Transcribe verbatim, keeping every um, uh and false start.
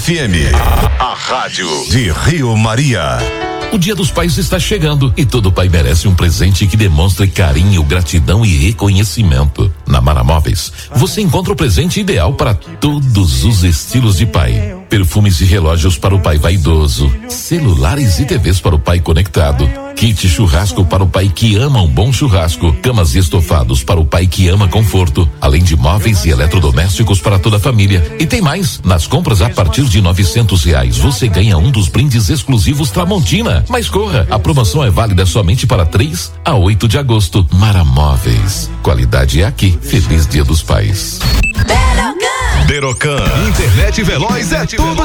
F M, a, a rádio de Rio Maria. O Dia dos Pais está chegando e todo pai merece um presente que demonstre carinho, gratidão e reconhecimento. Na Mara Móveis, você encontra o presente ideal para todos os estilos de pai. Perfumes e relógios para o pai vaidoso, celulares e T Vs para o pai conectado, kit churrasco para o pai que ama um bom churrasco, camas e estofados para o pai que ama conforto, além de móveis e eletrodomésticos para toda a família. E tem mais, nas compras a partir de novecentos reais você ganha um dos brindes exclusivos Tramontina. Mas corra, a promoção é válida somente para três a oito de agosto. Mara Móveis, qualidade é aqui. Feliz Dia dos Pais. Derocan, internet veloz é tudo